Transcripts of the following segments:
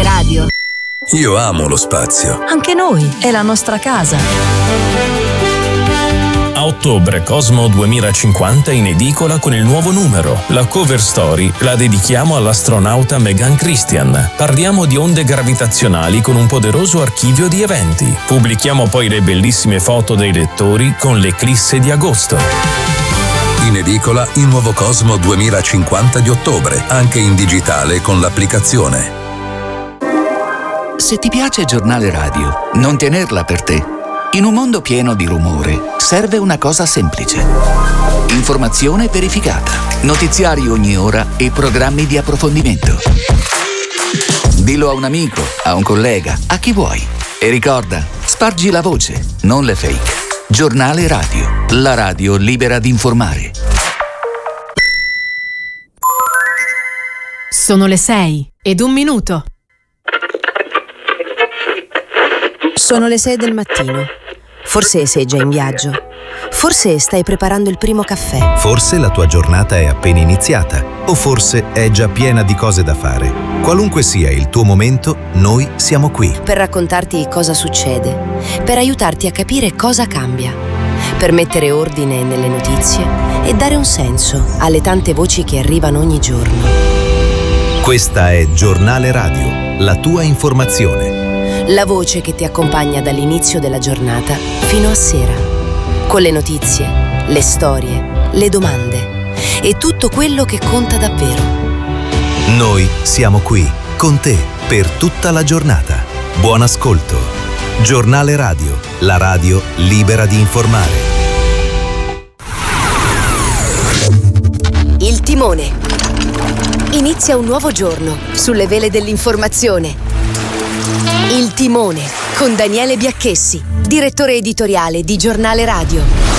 Radio. Io amo lo spazio. Anche noi, è la nostra casa. A ottobre Cosmo 2050 in edicola con il nuovo numero. La cover story la dedichiamo all'astronauta Megan Christian. Parliamo di onde gravitazionali con un poderoso archivio di eventi. Pubblichiamo poi le bellissime foto dei lettori con l'eclisse di agosto. In edicola il nuovo Cosmo 2050 di ottobre, anche in digitale con l'applicazione. Se ti piace Giornale Radio, non tenerla per te. In un mondo pieno di rumore, serve una cosa semplice. Informazione verificata, notiziari ogni ora e programmi di approfondimento. Dillo a un amico, a un collega, a chi vuoi. E ricorda, spargi la voce, non le fake. Giornale Radio, la radio libera di informare. Sono le 6:01. Sono le 6 del mattino. Forse sei già in viaggio. Forse stai preparando il primo caffè. Forse la tua giornata è appena iniziata. O forse è già piena di cose da fare. Qualunque sia il tuo momento, noi siamo qui. Per raccontarti cosa succede. Per aiutarti a capire cosa cambia. Per mettere ordine nelle notizie e dare un senso alle tante voci che arrivano ogni giorno. Questa è Giornale Radio, la tua informazione. La voce che ti accompagna dall'inizio della giornata fino a sera. Con le notizie, le storie, le domande e tutto quello che conta davvero. Noi siamo qui, con te, per tutta la giornata. Buon ascolto. Giornale Radio, la radio libera di informare. Il timone. Inizia un nuovo giorno sulle vele dell'informazione. Il timone con Daniele Biacchessi, direttore editoriale di Giornale Radio.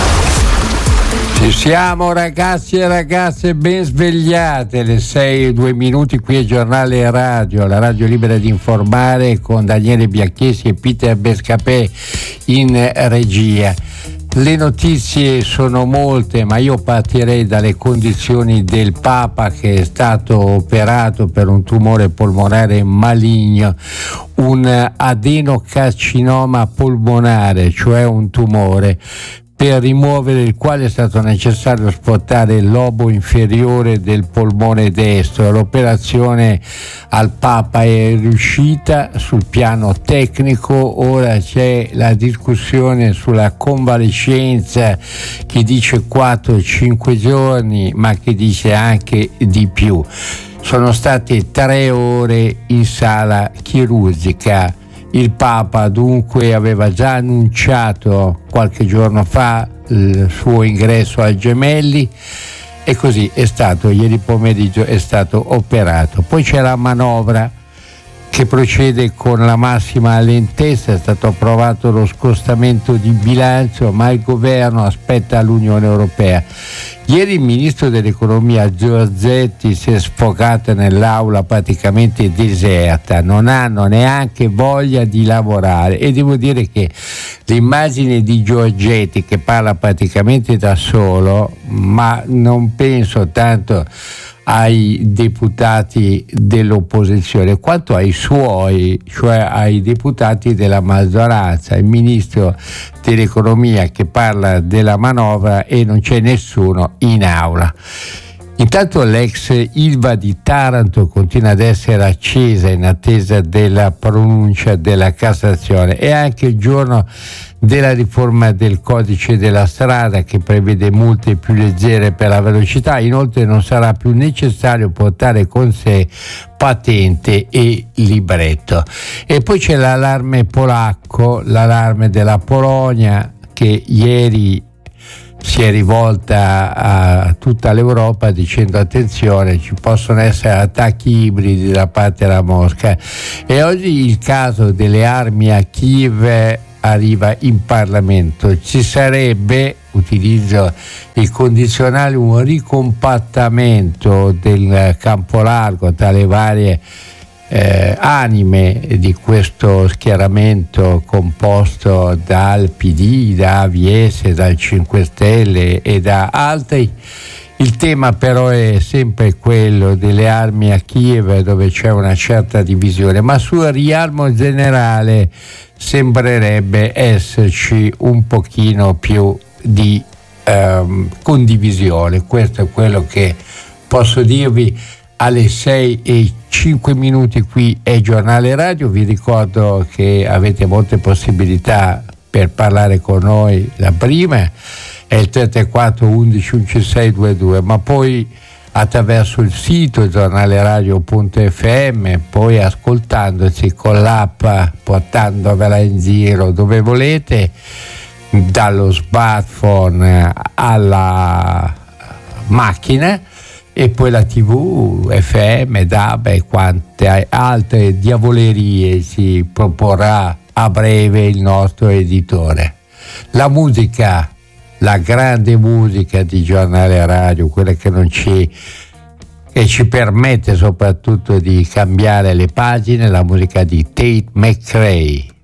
Ci siamo ragazzi e ragazze, ben svegliate, le 6:02 qui è Giornale Radio, la radio libera di informare con Daniele Biacchessi e Peter Bescapè in regia. Le notizie sono molte, ma io partirei dalle condizioni del Papa che è stato operato per un tumore polmonare maligno, un adenocarcinoma polmonare, cioè un tumore per rimuovere il quale è stato necessario spostare il lobo inferiore del polmone destro. L'operazione al Papa è riuscita sul piano tecnico, ora c'è la discussione sulla convalescenza, chi dice 4-5 giorni, ma chi dice anche di più. Sono state 3 ore in sala chirurgica. Il Papa dunque aveva già annunciato qualche giorno fa il suo ingresso a Gemelli e così è stato, ieri pomeriggio è stato operato. Poi c'è la manovra che procede con la massima lentezza, è stato approvato lo scostamento di bilancio, ma il governo aspetta l'Unione Europea. Ieri il ministro dell'economia Giorgetti si è sfogata nell'aula praticamente deserta, non hanno neanche voglia di lavorare, e devo dire che l'immagine di Giorgetti che parla praticamente da solo, ma non penso tanto ai deputati dell'opposizione quanto ai suoi, cioè ai deputati della maggioranza, il ministro dell'economia che parla della manovra e non c'è nessuno in aula. Intanto l'ex Ilva di Taranto continua ad essere accesa in attesa della pronuncia della Cassazione. È anche il giorno della riforma del codice della strada che prevede multe più leggere per la velocità. Inoltre non sarà più necessario portare con sé patente e libretto. E poi c'è l'allarme polacco, l'allarme della Polonia che ieri si è rivolta a tutta l'Europa dicendo attenzione, ci possono essere attacchi ibridi da parte della Mosca, e oggi il caso delle armi a Kiev arriva in Parlamento. Ci sarebbe, utilizzo il condizionale, un ricompattamento del campo largo tra le varie anime di questo schieramento composto dal PD, da AVS, dal 5 Stelle e da altri, Il tema però è sempre quello delle armi a Kiev, dove c'è una certa divisione, ma sul riarmo generale sembrerebbe esserci un pochino più di condivisione. Questo è quello che posso dirvi. Alle 6:05 qui è Giornale Radio. Vi ricordo che avete molte possibilità per parlare con noi. La prima è il 334 11 1622, ma poi attraverso il sito giornaleradio.fm, poi ascoltandoci con l'app, portandovela in giro dove volete, dallo smartphone alla macchina, e poi la TV, FM, DAB e quante altre diavolerie ci proporrà a breve il nostro editore. La musica, la grande musica di Giornale Radio, quella che ci permette soprattutto di cambiare le pagine, la musica di Tate McRae.